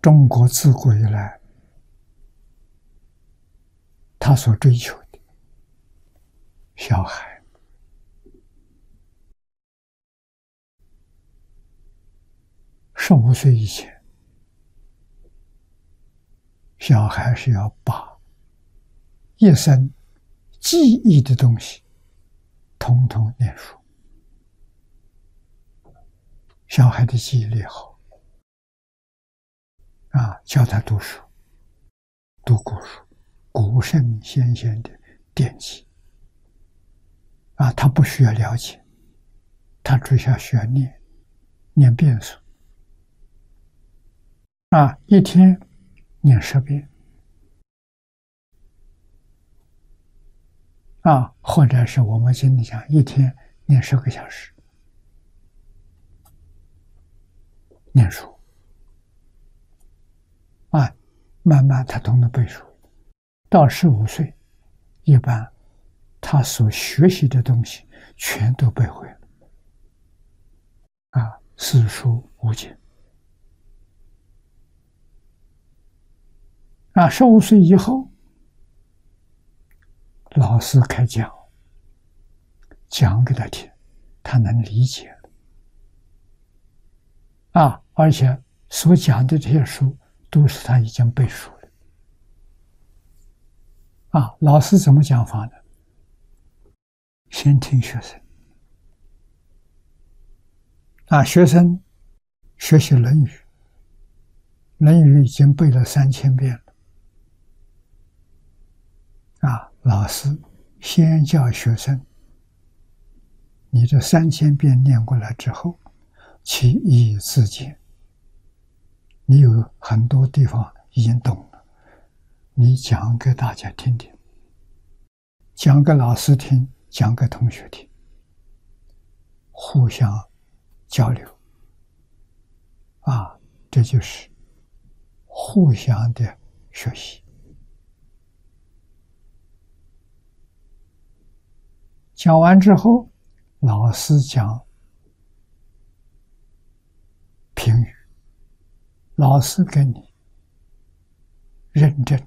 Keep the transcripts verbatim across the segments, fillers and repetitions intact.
中国自古以来，他所追求的小孩，十五岁以前，小孩是要把一生记忆的东西统统念熟。小孩的记忆力好啊，教他读书，读古书，古圣先贤的典籍啊，他不需要了解，他只需要需要念，念遍数啊，一天念十遍啊，或者是我们今天讲一天念十个小时，念书啊，慢慢他都能背熟。到十五岁，一般他所学习的东西全都背会了啊，四书五经啊。十五岁以后，老师开讲，讲给他听，他能理解啊，而且所讲的这些书都是他已经背熟了啊。老师怎么讲法呢？先听学生啊，学生学习《论语》，《论语》已经背了三千遍了啊。老师先教学生，你这三千遍念过来之后，其义自见。你有很多地方已经懂了，你讲给大家听听，讲给老师听，讲给同学听，互相交流啊，这就是互相的学习。讲完之后，老师讲评语，老师给你认证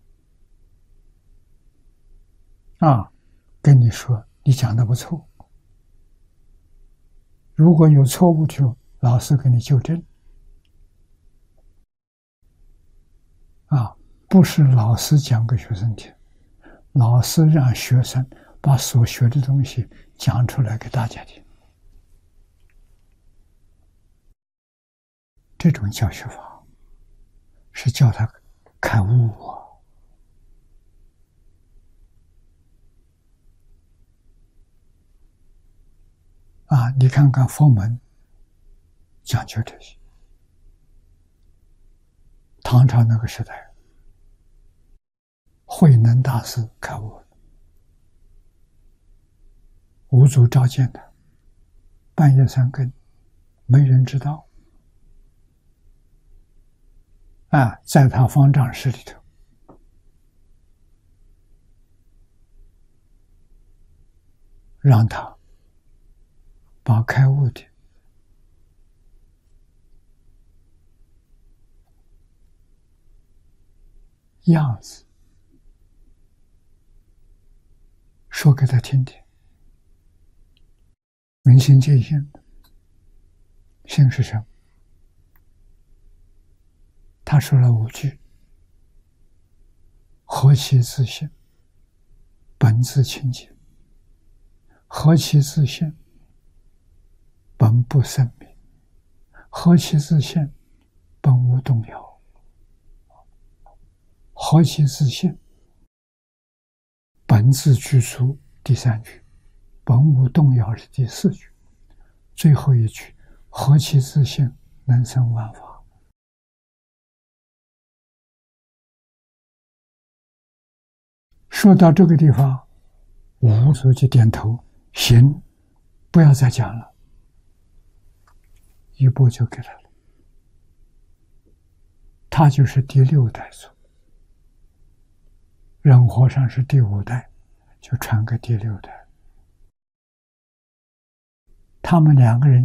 啊，跟你说你讲的不错，如果有错误就老师给你纠正啊，不是老师讲给学生听，老师让学生把所学的东西讲出来给大家听。这种教学法是叫他开悟啊！啊，你看看佛门讲究这些。唐朝那个时代，慧能大师开悟了，五祖召见他，半夜三更，没人知道。啊，在他方丈室里头，让他把开悟的样子说给他听听。明心见性，性是什么？他说了五句：何其自性，本自清净；何其自性，本不生灭；何其自性，本无动摇；何其自性，本自具足。第三句，本无动摇是第四句，最后一句，何其自性，能生万法。说到这个地方，五祖就点头，行，不要再讲了，一步就给他了。他就是第六代祖，忍和尚是第五代，就传给第六代。他们两个人